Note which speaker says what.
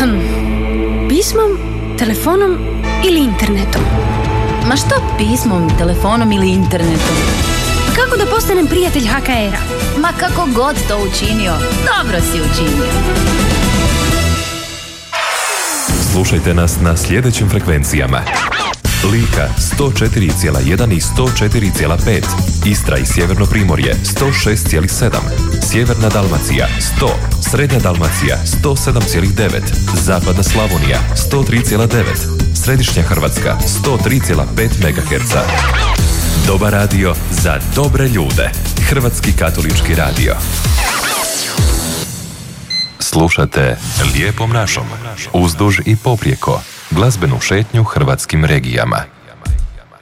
Speaker 1: Pismom, telefonom ili internetom?
Speaker 2: Ma što pismom, telefonom ili internetom?
Speaker 1: Kako da postanem prijatelj HKR-a?
Speaker 2: Ma kako god to učinio, dobro si učinio.
Speaker 3: Slušajte nas na sljedećim frekvencijama: Lika 104,1 i 104,5, Istra i Sjeverno Primorje 106,7, Sjeverna Dalmacija 100, Srednja Dalmacija 107,9, Zapadna Slavonija 103,9, Središnja Hrvatska 103,5 MHz. Dobar radio za dobre ljude. Hrvatski katolički radio. Slušate Lijepom našom, uzduž i poprijeko, glazbenu šetnju hrvatskim regijama.